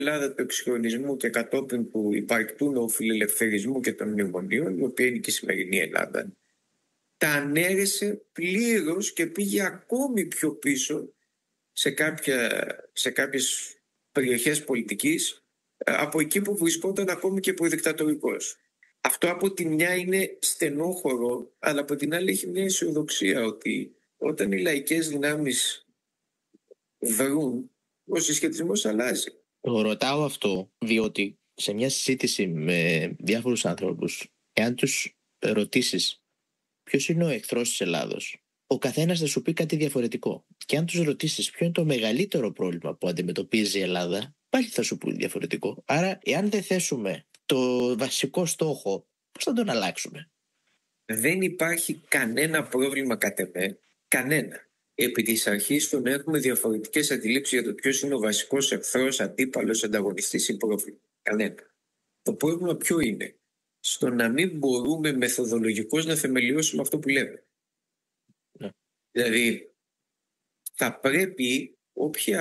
Ελλάδα του εξυγχρονισμού και κατόπιν του υπαρκτού νεοφιλελευθερισμού και των μνημονίων, η οποία είναι και η σημερινή Ελλάδα, τα ανέρεσε πλήρως και πήγε ακόμη πιο πίσω σε κάποιες περιοχές πολιτικής από εκεί που βρισκόταν ακόμη και προδικτατορικός. Αυτό από τη μια είναι στενόχωρο, αλλά από την άλλη έχει μια αισιοδοξία ότι όταν οι λαϊκές δυνάμεις δρούν, ο συσχετισμός αλλάζει. Το ρωτάω αυτό διότι σε μια συζήτηση με διάφορους ανθρώπους, εάν τους ρωτήσεις ποιος είναι ο εχθρός της Ελλάδος, ο καθένας θα σου πει κάτι διαφορετικό. Και αν τους ρωτήσεις ποιο είναι το μεγαλύτερο πρόβλημα που αντιμετωπίζει η Ελλάδα, πάλι θα σου πει διαφορετικό. Άρα, εάν δεν θέσουμε το βασικό στόχο, πώς θα τον αλλάξουμε? Δεν υπάρχει κανένα πρόβλημα κατ' εμέ, κανένα. Επί της αρχής το να έχουμε διαφορετικές αντιλήψεις για το ποιος είναι ο βασικός εχθρός, αντίπαλος, ανταγωνιστής ή πρόβλημα. Κανένα. Το πρόβλημα ποιο είναι? Στο να μην μπορούμε μεθοδολογικώς να θεμελιώσουμε αυτό που λέμε. Ναι. Δηλαδή, θα πρέπει όποιοι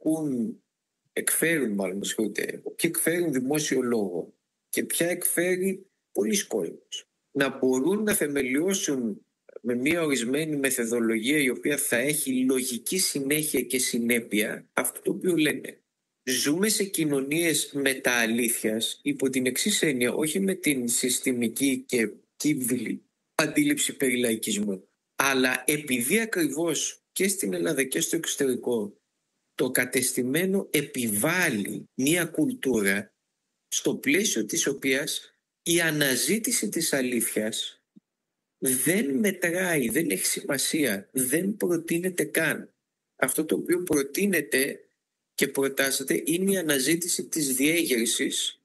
όποιοι εκφέρουν δημόσιο λόγο και ποια εκφέρει πολλοί κόσμος, να μπορούν να θεμελιώσουν με μια ορισμένη μεθοδολογία η οποία θα έχει λογική συνέχεια και συνέπεια αυτό το οποίο λένε. Ζούμε σε κοινωνίες μετααλήθειας υπό την εξής έννοια, όχι με την συστημική και κύβδηλη αντίληψη περί λαϊκισμού, αλλά επειδή ακριβώς και στην Ελλάδα και στο εξωτερικό το κατεστημένο επιβάλλει μια κουλτούρα στο πλαίσιο της οποίας η αναζήτηση της αλήθειας δεν μετράει, δεν έχει σημασία, δεν προτείνεται καν. Αυτό το οποίο προτείνεται και προτάσσεται είναι η αναζήτηση της διέγερσης,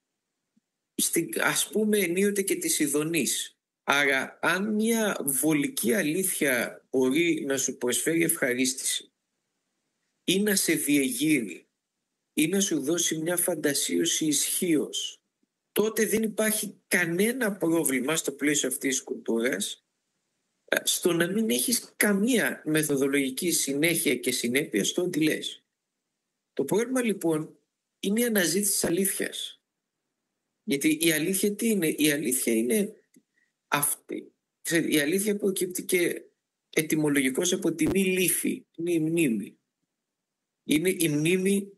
ας πούμε ενίοτε και της ειδονής. Άρα αν μια βολική αλήθεια μπορεί να σου προσφέρει ευχαρίστηση ή να σε διεγείρει ή να σου δώσει μια φαντασίωση ισχύος, τότε δεν υπάρχει κανένα πρόβλημα στο πλαίσιο αυτής της κουλτούρας στο να μην έχεις καμία μεθοδολογική συνέχεια και συνέπεια στο ότι λες. Το πρόβλημα λοιπόν είναι η αναζήτηση της αλήθειας. Γιατί η αλήθεια τι είναι? Η αλήθεια είναι αυτή. Η αλήθεια προκύπτει και ετυμολογικώς από τη μη λύθη, είναι η μνήμη. Είναι η μνήμη,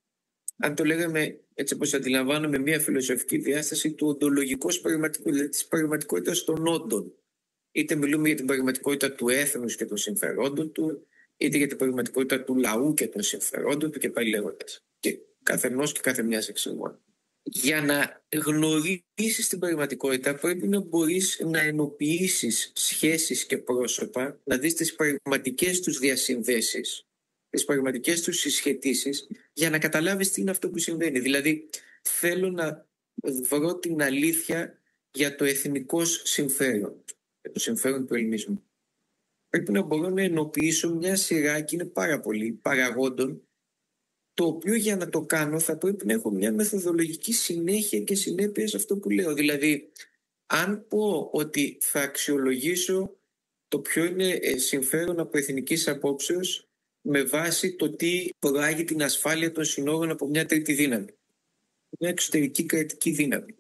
αν το λέγαμε έτσι όπως αντιλαμβάνομαι, μια φιλοσοφική διάσταση του οντολογικούς πραγματικού, δηλαδή της πραγματικότητας των όντων. Είτε μιλούμε για την πραγματικότητα του έθνους και των συμφερόντων του, είτε για την πραγματικότητα του λαού και των συμφερόντων του και πάλι λέγοντας. Και καθενός και κάθε μιας εξηγών. Για να γνωρίσεις την πραγματικότητα πρέπει να μπορείς να ενοποιήσεις σχέσεις και πρόσωπα, να δεις τις πραγματικές τους διασυνδέσεις, τις πραγματικές τους συσχετήσεις, για να καταλάβεις τι είναι αυτό που συμβαίνει. Δηλαδή θέλω να βρω την αλήθεια για το εθνικό συμφέρον, για το συμφέρον του ελληνισμού. Πρέπει να μπορώ να ενοποιήσω μια σειρά, και είναι πάρα πολλοί, παραγόντων, το οποίο για να το κάνω θα πρέπει να έχω μια μεθοδολογική συνέχεια και συνέπεια σε αυτό που λέω. Δηλαδή, αν πω ότι θα αξιολογήσω το ποιο είναι συμφέρον από εθνικής απόψεως με βάση το τι προάγει την ασφάλεια των συνόρων από μια τρίτη δύναμη, μια εξωτερική κρατική δύναμη,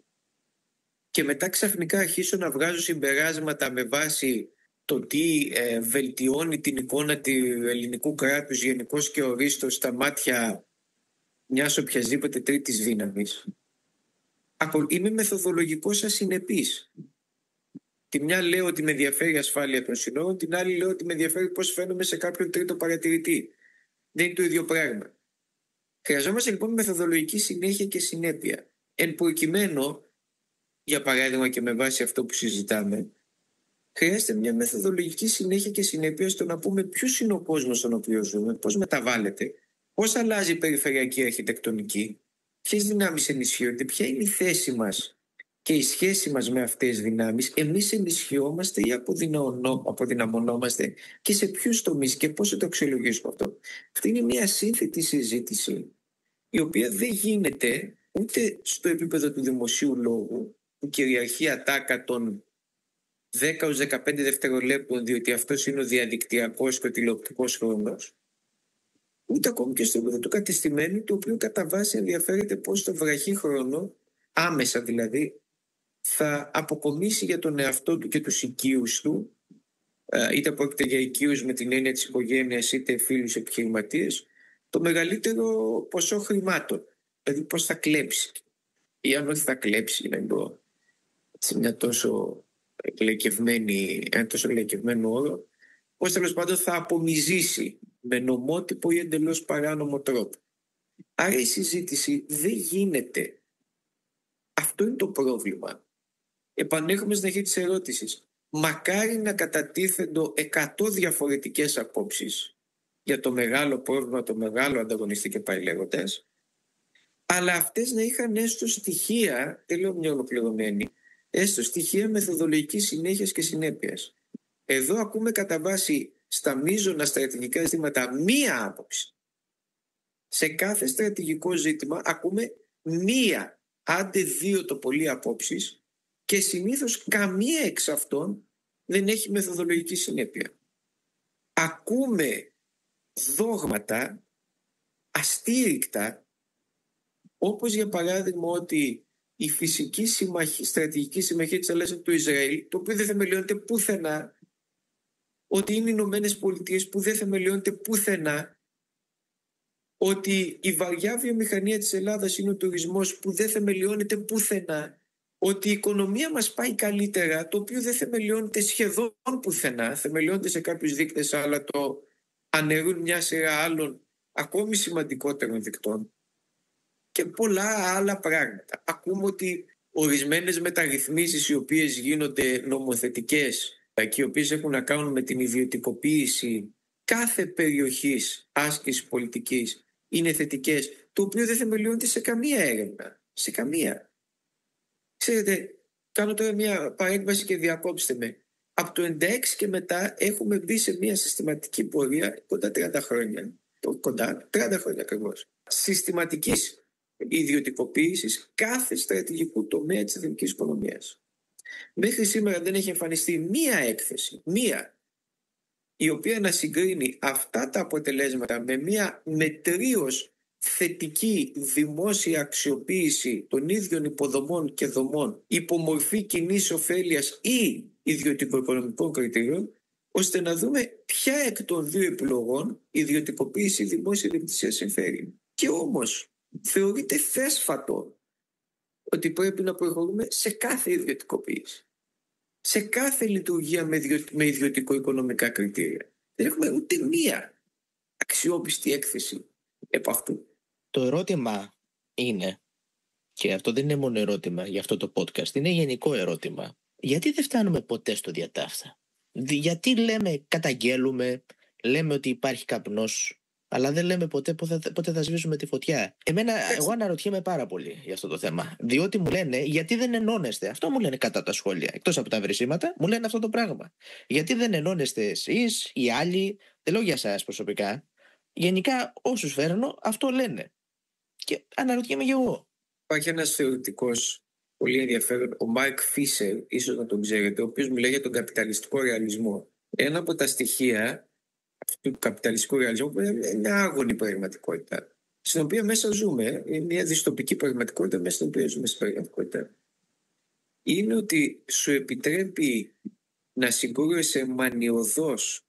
και μετά ξαφνικά αρχίσω να βγάζω συμπεράσματα με βάση το τι βελτιώνει την εικόνα του ελληνικού κράτους γενικώς και ορίστως στα μάτια μιας οποιασδήποτε τρίτης δύναμης, είμαι μεθοδολογικός ασυνεπής. Τη μια λέω ότι με ενδιαφέρει η ασφάλεια των συνόρων, την άλλη λέω ότι με ενδιαφέρει πώς φαίνομαι σε κάποιον τρίτο παρατηρητή. Δεν είναι το ίδιο πράγμα. Χρειαζόμαστε λοιπόν μεθοδολογική συνέχεια και συνέπεια. Εν προκειμένου, για παράδειγμα και με βάση αυτό που συζητάμε, χρειάζεται μια μεθοδολογική συνέχεια και συνέπεια στο να πούμε ποιος είναι ο κόσμος στον οποίο ζούμε, πώς μεταβάλλεται, πώς αλλάζει η περιφερειακή αρχιτεκτονική, ποιες δυνάμεις ενισχύονται, ποια είναι η θέση μας και η σχέση μας με αυτές τις δυνάμεις, εμείς ενισχυόμαστε ή αποδυναμωνόμαστε και σε ποιους τομείς και πώς θα το αξιολογήσουμε αυτό. Αυτή είναι μια σύνθετη συζήτηση, η οποία δεν γίνεται ούτε στο επίπεδο του δημοσίου λόγου, που κυριαρχεί ατάκα των 10-15 δευτερολέπτων, διότι αυτός είναι ο διαδικτυακός και ο τηλεοπτικός χρόνος, ούτε ακόμη και στο επίπεδο του κατεστημένου, το οποίο κατά βάση ενδιαφέρεται πώς στο βραχή χρόνο, άμεσα δηλαδή, θα αποκομίσει για τον εαυτό του και τους οικείους του, είτε πρόκειται για οικείους με την έννοια της οικογένειας, είτε φίλους επιχειρηματίες, το μεγαλύτερο ποσό χρημάτων. Δηλαδή πώς θα κλέψει. Ή αν όχι θα κλέψει, να πω σε ένα τόσο λεκευμένο όρο, πώς τέλος πάντων θα απομυζήσει με νομότυπο ή εντελώς παράνομο τρόπο. Άρα η συζήτηση δεν γίνεται. Αυτό είναι το πρόβλημα. Επανέρχομαι στην αρχή της ερώτησης. Μακάρι να κατατίθενται 100 διαφορετικές απόψεις για το μεγάλο πρόβλημα, το μεγάλο ανταγωνιστή και πάει λέγοντας, αλλά αυτές να είχαν έστω στοιχεία, δεν λέω μια ολοκληρωμένη, έστω στοιχεία μεθοδολογικής συνέχειας και συνέπειας. Εδώ ακούμε κατά βάση στα μείζωνα στρατηγικά ζητήματα μία άποψη. Σε κάθε στρατηγικό ζήτημα ακούμε μία, άντε δύο το πολύ απόψεις, και συνήθως καμία εξ αυτών δεν έχει μεθοδολογική συνέπεια. Ακούμε δόγματα αστήρικτα, όπως για παράδειγμα ότι η φυσική στρατηγική συμμαχία της Ελλάδας του Ισραήλ, το οποίο δεν θεμελιώνεται πουθενά, ότι είναι οι Ηνωμένες Πολιτείες που δεν θεμελιώνεται πουθενά, ότι η βαριά βιομηχανία της Ελλάδας είναι ο τουρισμός που δεν θεμελιώνεται πουθενά, ότι η οικονομία μας πάει καλύτερα, το οποίο δεν θεμελιώνεται σχεδόν πουθενά, θεμελιώνεται σε κάποιους δείκτες, αλλά το αναιρούν μια σειρά άλλων ακόμη σημαντικότερων δικτών και πολλά άλλα πράγματα. Ακούμε ότι ορισμένες μεταρρυθμίσεις οι οποίες γίνονται νομοθετικές και οι οποίες έχουν να κάνουν με την ιδιωτικοποίηση κάθε περιοχής άσκησης πολιτικής είναι θετικές, το οποίο δεν θεμελιώνεται σε καμία έρευνα, σε καμία. Ξέρετε, κάνω τώρα μια παρέκβαση και διακόψτε με. Από το 1996 και μετά έχουμε μπει σε μια συστηματική πορεία κοντά 30 χρόνια. Κοντά 30 χρόνια ακριβώς. Συστηματικής ιδιωτικοποίησης κάθε στρατηγικού τομέα της εθνικής οικονομίας. Μέχρι σήμερα δεν έχει εμφανιστεί μία έκθεση, μία, η οποία να συγκρίνει αυτά τα αποτελέσματα με μία μετρίως θετική δημόσια αξιοποίηση των ίδιων υποδομών και δομών υπό μορφή κοινής ωφέλειας ή ιδιωτικοοικονομικών κριτήριων, ώστε να δούμε ποια εκ των δύο επιλογών ιδιωτικοποίηση ή δημόσια ιδιοκτησία συμφέρει. Και όμως θεωρείται θέσφατο ότι πρέπει να προχωρούμε σε κάθε ιδιωτικοποίηση, σε κάθε λειτουργία με ιδιωτικοοικονομικά κριτήρια. Δεν έχουμε ούτε μία αξιόπιστη έκθεση επ' αυτού. Το ερώτημα είναι, και αυτό δεν είναι μόνο ερώτημα για αυτό το podcast, είναι γενικό ερώτημα. Γιατί δεν φτάνουμε ποτέ στο διατάφτα? Γιατί καταγγέλουμε, λέμε ότι υπάρχει καπνός, αλλά δεν λέμε ποτέ πότε θα σβήσουμε τη φωτιά. Εγώ αναρωτιέμαι πάρα πολύ για αυτό το θέμα. Διότι μου λένε, γιατί δεν ενώνεστε? Αυτό μου λένε κατά τα σχόλια. Εκτός από τα βρυσίματα, μου λένε αυτό το πράγμα. Γιατί δεν ενώνεστε εσείς, οι άλλοι? Δεν λέω για εσάς προσωπικά. Γενικά, όσους φέρνω, αυτό λένε. Και αναρωτιέμαι και εγώ. Υπάρχει ένας θεωρητικός πολύ ενδιαφέρον, ο Μάρκ Φίσερ, ίσως να τον ξέρετε, ο οποίος μιλάει για τον καπιταλιστικό ρεαλισμό. Ένα από τα στοιχεία αυτού του καπιταλιστικού ρεαλισμού είναι μια άγωνη πραγματικότητα, στην οποία μέσα ζούμε, είναι μια δυστοπική πραγματικότητα μέσα στην οποία ζούμε στην πραγματικότητα. Είναι ότι σου επιτρέπει να συγκρούεσαι μανιωδώς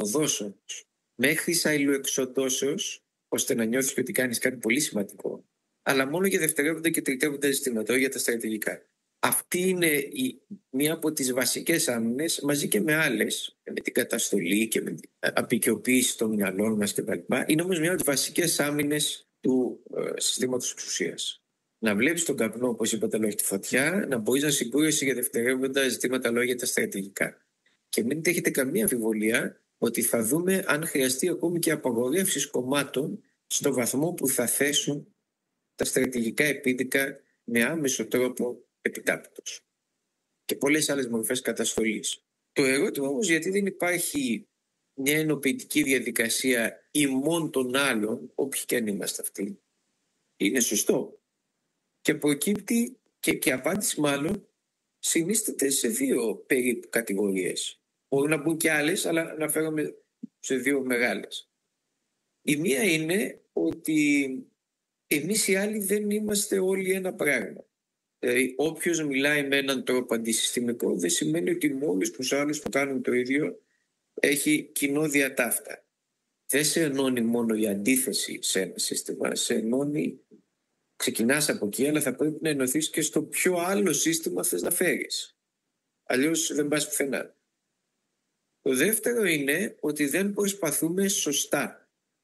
μέχρι αιλοεξοδόσεως, ώστε να νιώθεις ότι κάνεις κάτι πολύ σημαντικό, αλλά μόνο για δευτερεύοντα και τριτεύοντα ζητήματα, για τα στρατηγικά. Αυτή είναι μία από τις βασικές άμυνες, μαζί και με άλλες, με την καταστολή και με την απεικιοποίηση των μυαλών μας κτλ. Είναι όμως μία από τις βασικές άμυνες του συστήματος εξουσίας. Να βλέπεις τον καπνό, όπως είπατε, λόγω τη φωτιά, να μπορείς να συγκρούεσαι για δευτερεύοντα ζητήματα λόγω για τα στρατηγικά. Και μην έχετε καμία αμφιβολία ότι θα δούμε αν χρειαστεί ακόμη και απαγορεύσεις κομμάτων στο βαθμό που θα θέσουν τα στρατηγικά επίδικα με άμεσο τρόπο επιτάπητος και πολλές άλλες μορφές καταστολής. Το ερώτημα όμως, γιατί δεν υπάρχει μια ενοποιητική διαδικασία ημών των άλλων, όποιοι και αν είμαστε αυτοί, είναι σωστό. Και προκύπτει και η απάντηση μάλλον συνίσταται σε δύο περίπου κατηγορίες. Μπορούν να μπουν και άλλες, αλλά αναφέρομαι σε δύο μεγάλες. Η μία είναι ότι εμείς οι άλλοι δεν είμαστε όλοι ένα πράγμα. Όποιος μιλάει με έναν τρόπο αντισυστημικό δεν σημαίνει ότι με όλους τους άλλους που κάνουν το ίδιο έχει κοινό διατάφτα. Δεν σε ενώνει μόνο η αντίθεση σε ένα σύστημα, σε ενώνει, ξεκινάς από εκεί, αλλά θα πρέπει να ενωθείς και στο ποιο άλλο σύστημα θες να φέρεις. Αλλιώς δεν πας πουθενά. Το δεύτερο είναι ότι δεν προσπαθούμε σωστά.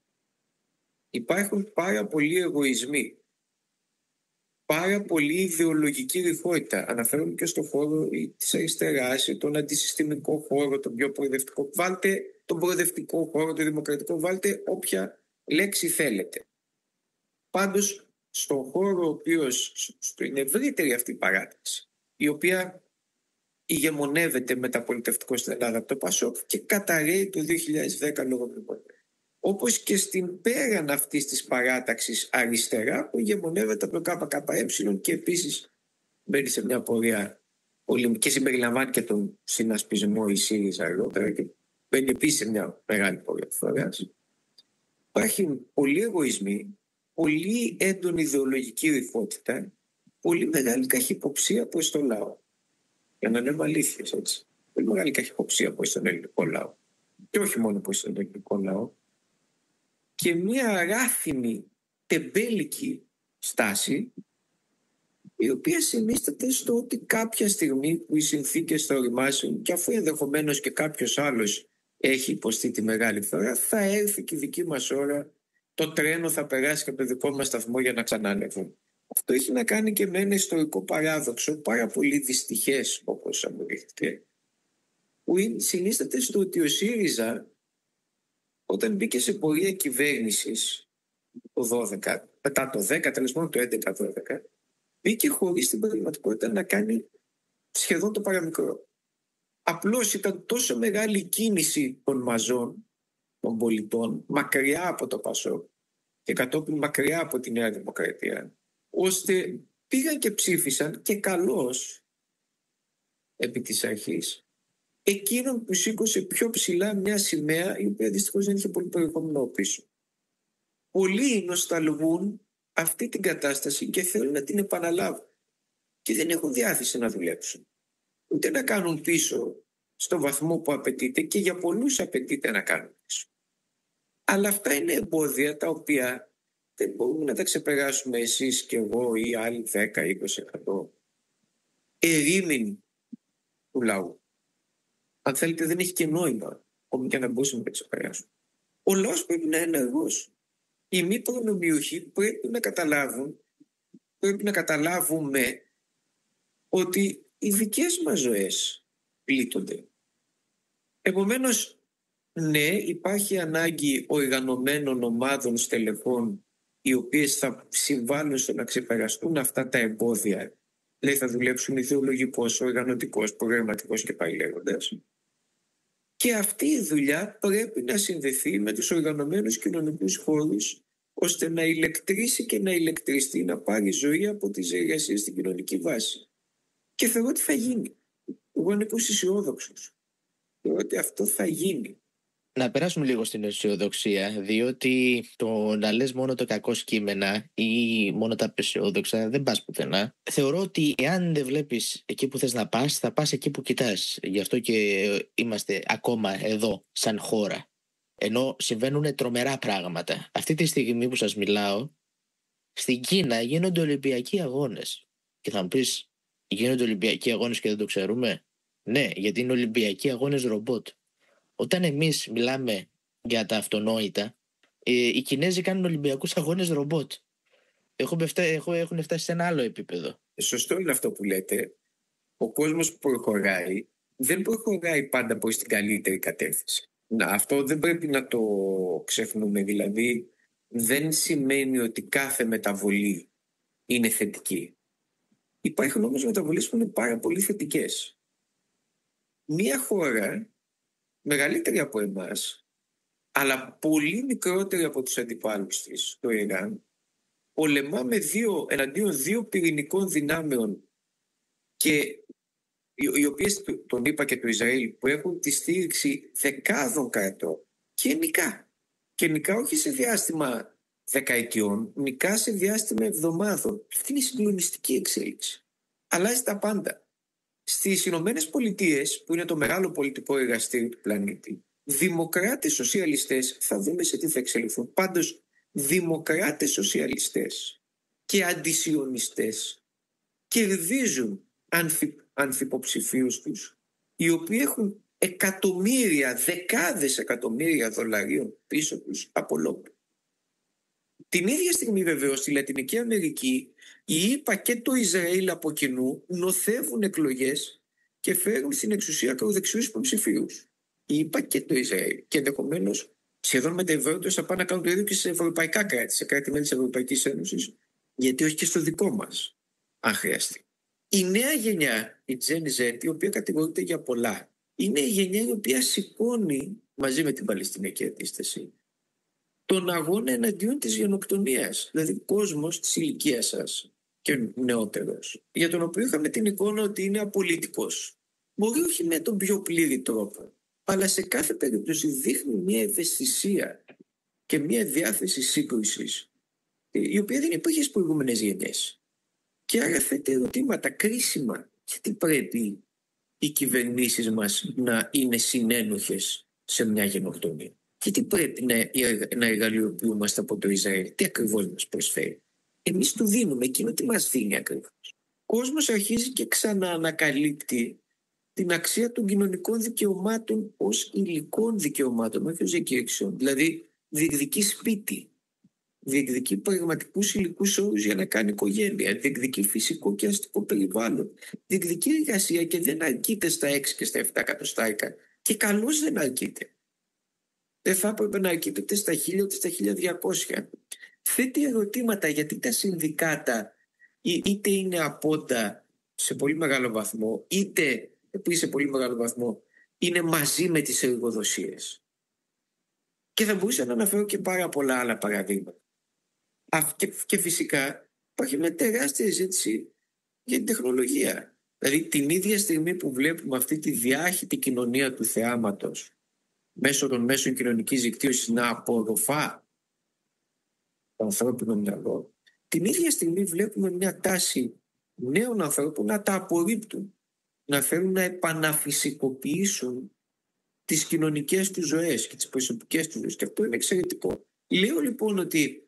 Υπάρχουν πάρα πολλοί εγωισμοί, πάρα πολλή ιδεολογική ρηχότητα. Αναφέρομαι και στο χώρο της αριστεράς, τον αντισυστημικό χώρο, τον πιο προοδευτικό. Βάλτε τον προοδευτικό χώρο, τον δημοκρατικό, βάλτε όποια λέξη θέλετε. Πάντως, στον χώρο ο οποίος, στην ευρύτερη αυτή παράταξη, η οποία ηγεμονεύεται μεταπολιτευτικό στην Ελλάδα από το ΠΑΣΟΚ και καταρρέει το 2010 λόγω μνημονίου. Όπως και στην πέραν αυτής της παράταξης αριστερά που ηγεμονεύεται από το ΚΚΕ και επίσης μπαίνει σε μια πορεία και συμπεριλαμβάνει και τον συνασπισμό η ΣΥΡΙΖΑ αργότερα και μπαίνει επίσης σε μια μεγάλη πορεία φοράς. Υπάρχει πολλοί εγωισμοί, πολύ έντονη ιδεολογική ρηχότητα, πολύ μεγάλη καχυποψία προς το λαό. Για να λέμε αλήθειες, έτσι. Πολύ μεγάλη καχυποψία προς τον ελληνικό λαό. Και όχι μόνο προς τον ελληνικό λαό. Και μια αγάθινη, τεμπέλικη στάση, η οποία συνίσταται στο ότι κάποια στιγμή που οι συνθήκες θα οριμάσουν και αφού ενδεχομένως και κάποιος άλλος έχει υποστεί τη μεγάλη φθορά, θα έρθει και η δική μας ώρα, το τρένο θα περάσει και από το δικό μας σταθμό για να ξανανεύουν. Αυτό έχει να κάνει και με ένα ιστορικό παράδοξο, πάρα πολύ δυστυχές όπως αποδείχθηκε, που συνίσταται στο ότι ο ΣΥΡΙΖΑ όταν μπήκε σε πορεία κυβέρνησης το 12, μετά το 10, τέλος πάντων το 11-12, μπήκε χωρίς την πραγματικότητα να κάνει σχεδόν το παραμικρό. Απλώς ήταν τόσο μεγάλη κίνηση των μαζών, των πολιτών, μακριά από το ΠΑΣΟΚ και κατόπιν μακριά από τη Νέα Δημοκρατία, ώστε πήγαν και ψήφισαν και καλώς επί της αρχής εκείνον που σήκωσε πιο ψηλά μια σημαία η οποία δυστυχώς δεν είχε πολύ περιεχόμενο πίσω. Πολλοί νοσταλγούν αυτή την κατάσταση και θέλουν να την επαναλάβουν και δεν έχουν διάθεση να δουλέψουν ούτε να κάνουν πίσω στο βαθμό που απαιτείται και για πολλούς απαιτείται να κάνουν πίσω. Αλλά αυτά είναι εμπόδια τα οποία δεν μπορούμε να τα ξεπεράσουμε εσείς και εγώ ή άλλοι 10-20% ερήμην του λαού. Αν θέλετε δεν έχει και νόημα, ακόμη και να μπορούσαμε να τα ξεπεράσουμε. Ο λαός πρέπει να είναι ενεργός. Οι μη προνομιούχοι πρέπει να καταλάβουν, πρέπει να καταλάβουμε ότι οι δικές μας ζωές πλήττονται. Επομένως, ναι, υπάρχει ανάγκη οργανωμένων ομάδων στελεχών οι οποίες θα συμβάλλουν στο να ξεπεραστούν αυτά τα εμπόδια. Δηλαδή θα δουλέψουν ιδεολογικός, οργανωτικός, προγραμματικός και πάει λέγοντας. Και αυτή η δουλειά πρέπει να συνδεθεί με τους οργανωμένους κοινωνικούς χώρους ώστε να ηλεκτρήσει και να ηλεκτριστεί, να πάρει ζωή από τις εργασίες στην κοινωνική βάση. Και θεωρώ ότι θα γίνει. Εγώ είμαι αισιόδοξος. Θεωρώ ότι αυτό θα γίνει. Να περάσουμε λίγο στην αισιοδοξία, διότι το να λες μόνο το κακό κείμενα ή μόνο τα απεσιόδοξα δεν πας πουθενά. Θεωρώ ότι εάν δεν βλέπεις εκεί που θες να πας, θα πας εκεί που κοιτάς. Γι' αυτό και είμαστε ακόμα εδώ σαν χώρα. Ενώ συμβαίνουν τρομερά πράγματα. Αυτή τη στιγμή που σας μιλάω, στην Κίνα γίνονται Ολυμπιακοί αγώνες. Και θα μου πεις, γίνονται Ολυμπιακοί αγώνες και δεν το ξέρουμε? Ναι, γιατί είναι Ολυμπιακοί αγώνες ρομπότ. Όταν εμείς μιλάμε για τα αυτονόητα, οι Κινέζοι κάνουν Ολυμπιακούς αγώνες ρομπότ. Έχουν φτάσει σε ένα άλλο επίπεδο. Σωστό είναι αυτό που λέτε. Ο κόσμος που προχωράει δεν προχωράει πάντα προς την καλύτερη κατεύθυνση. Αυτό δεν πρέπει να το ξεχνούμε. Δηλαδή δεν σημαίνει ότι κάθε μεταβολή είναι θετική. Υπάρχουν όμως μεταβολές που είναι πάρα πολύ θετικές. Μία χώρα μεγαλύτερη από εμάς, αλλά πολύ μικρότερη από τους αντιπάλους της, το Ιράν, πολεμά εναντίον δύο πυρηνικών δυνάμεων και οι οποίες, τον είπα και το Ισραήλ, που έχουν τη στήριξη δεκάδων κρατών και νικά. Και νικά όχι σε διάστημα δεκαετιών, νικά σε διάστημα εβδομάδων. Αυτή είναι η συγκλονιστική εξέλιξη. Αλλάζει τα πάντα. Στις Ηνωμένες Πολιτείες, που είναι το μεγάλο πολιτικό εργαστήριο του πλανήτη, δημοκράτες σοσιαλιστές, θα δούμε σε τι θα εξελιχθούν. Πάντως, δημοκράτες σοσιαλιστές και αντισιωνιστές κερδίζουν ανθυποψηφίους τους, οι οποίοι έχουν εκατομμύρια, δεκάδες εκατομμύρια δολαρίων πίσω τους από λόγο. Την ίδια στιγμή βεβαίως στη Λατινική Αμερική οι ΗΠΑ και το Ισραήλ από κοινού νοθεύουν εκλογές και φέρουν στην εξουσία ακροδεξιούς υποψηφίους. Οι ΗΠΑ και το Ισραήλ. Και ενδεχομένως σχεδόν μετεβαίνοντας θα πάνε να κάνουν το ίδιο και σε ευρωπαϊκά κράτη, σε κράτη-μέλη της Ευρωπαϊκής Ένωσης, γιατί όχι και στο δικό μας, αν χρειαστεί. Η νέα γενιά, η Gen Z, η οποία κατηγορείται για πολλά, είναι η γενιά η οποία σηκώνει μαζί με την Παλαιστινιακή αντίσταση τον αγώνα εναντίον της γενοκτονίας. Δηλαδή κόσμος της ηλικίας σας και νεότερος, για τον οποίο είχαμε την εικόνα ότι είναι απολυτικός. Μπορεί όχι με τον πιο πλήρη τρόπο, αλλά σε κάθε περίπτωση δείχνει μια ευαισθησία και μια διάθεση σύγκρουσης, η οποία δεν υπήρχε στις προηγούμενες γενιές. Και άρα θέτει ερωτήματα κρίσιμα. Γιατί πρέπει οι κυβερνήσεις μας να είναι συνένοχες σε μια γενοκτονία? Γιατί πρέπει να εργαλειοποιούμαστε από το Ισραήλ? Τι ακριβώς μας προσφέρει? Εμείς του δίνουμε, εκείνο τι μας δίνει ακριβώς? Ο κόσμος αρχίζει και ξαναανακαλύπτει την αξία των κοινωνικών δικαιωμάτων ως υλικών δικαιωμάτων, όχι ως διακήρυξεων. Δηλαδή διεκδικεί σπίτι, διεκδικεί πραγματικούς υλικούς όρους για να κάνει οικογένεια, διεκδικεί φυσικό και αστικό περιβάλλον, διεκδικεί εργασία και δεν αρκείται στα 6 και στα 7 εκατοστάρικα. Και καλώς δεν αρκείται. Δεν θα έπρεπε να αρκείται ούτε στα 1000 ούτε στα 1200. Θέτει ερωτήματα γιατί τα συνδικάτα είτε είναι απόντα σε πολύ μεγάλο βαθμό, είτε επίσης σε πολύ μεγάλο βαθμό είναι μαζί με τις εργοδοσίες. Και θα μπορούσα να αναφέρω και πάρα πολλά άλλα παραδείγματα. Και φυσικά υπάρχει μια τεράστια ζήτηση για την τεχνολογία. Δηλαδή την ίδια στιγμή που βλέπουμε αυτή τη διάχυτη κοινωνία του θεάματος μέσω των μέσων κοινωνικής δικτύωσης να απορροφά το ανθρώπινο μυαλό, την ίδια στιγμή βλέπουμε μια τάση νέων ανθρώπων να τα απορρίπτουν, να θέλουν να επαναφυσικοποιήσουν τις κοινωνικές τους ζωές και τις προσωπικές τους ζωές. Και αυτό είναι εξαιρετικό. Λέω λοιπόν ότι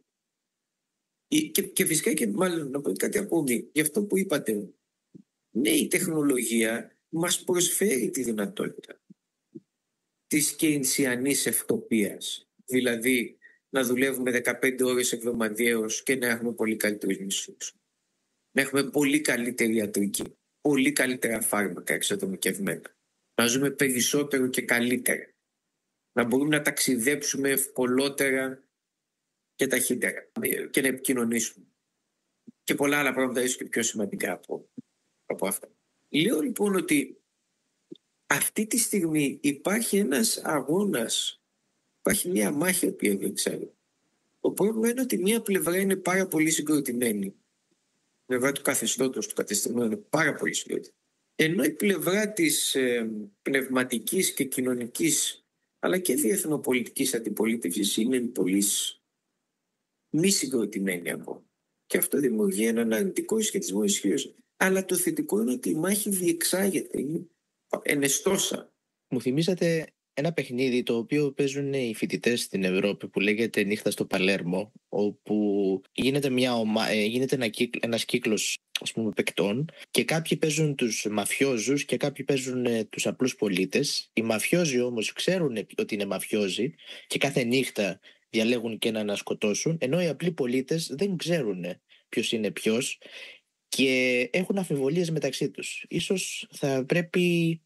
και φυσικά και μάλλον να πω κάτι ακόμη για αυτό που είπατε. Ναι, η τεχνολογία μας προσφέρει τη δυνατότητα της κεινσιανής ευτοπίας. Δηλαδή να δουλεύουμε 15 ώρες εβδομαδιαίως και να έχουμε πολύ καλύτερους μισθούς. Να έχουμε πολύ καλύτερη ιατρική, πολύ καλύτερα φάρμακα εξατομικευμένα. Να ζούμε περισσότερο και καλύτερα. Να μπορούμε να ταξιδέψουμε ευκολότερα και ταχύτερα και να επικοινωνήσουμε. Και πολλά άλλα πράγματα ίσως και πιο σημαντικά από αυτά. Λέω λοιπόν ότι αυτή τη στιγμή υπάρχει ένας αγώνας, υπάρχει μια μάχη που διεξάγεται. Το πρόβλημα είναι ότι μια πλευρά είναι πάρα πολύ συγκροτημένη. Η πλευρά του καθεστώτος, του κατεστημένου είναι πάρα πολύ συγκροτημένη. Ενώ η πλευρά της πνευματικής και κοινωνικής αλλά και διεθνοπολιτικής αντιπολίτευσης είναι πολύ μη συγκροτημένη ακόμα. Και αυτό δημιουργεί έναν αρνητικό σχετισμό ισχύως. Αλλά το θετικό είναι ότι η μάχη διεξάγεται, είναι ενεστώσα. Μου θυμήσατε ένα παιχνίδι το οποίο παίζουν οι φοιτητές στην Ευρώπη που λέγεται Νύχτα στο Παλέρμο, όπου γίνεται, ένας κύκλος ας πούμε παικτών και κάποιοι παίζουν τους μαφιόζους και κάποιοι παίζουν τους απλούς πολίτες. Οι μαφιόζοι όμως ξέρουν ότι είναι μαφιόζοι και κάθε νύχτα διαλέγουν και να σκοτώσουν, ενώ οι απλοί πολίτες δεν ξέρουν ποιος είναι ποιος και έχουν αμφιβολίες μεταξύ τους. Ίσως θα πρέπει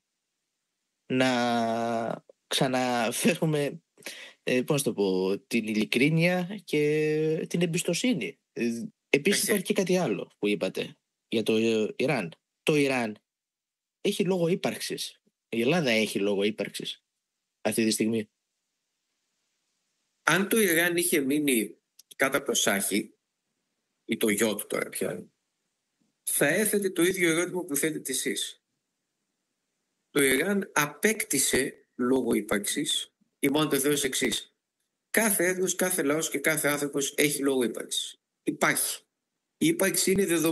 να ξαναφέρουμε την ειλικρίνεια και την εμπιστοσύνη. Επίσης υπάρχει και κάτι άλλο που είπατε για το Ιράν. Το Ιράν έχει λόγο ύπαρξης. Η Ελλάδα έχει λόγο ύπαρξης αυτή τη στιγμή. Αν το Ιράν είχε μείνει κάτω από το Σάχι ή το γιο του τώρα πια, θα έθετε το ίδιο ερώτημα που θέτετε εσείς. Το Ιράν απέκτησε λόγο ύπαρξης ή μόνο το Θεός εξής. Κάθε έθνος, κάθε λαός και κάθε άνθρωπος έχει λόγο ύπαρξης. Υπάρχει. Η ύπαρξη είναι δεδομένη.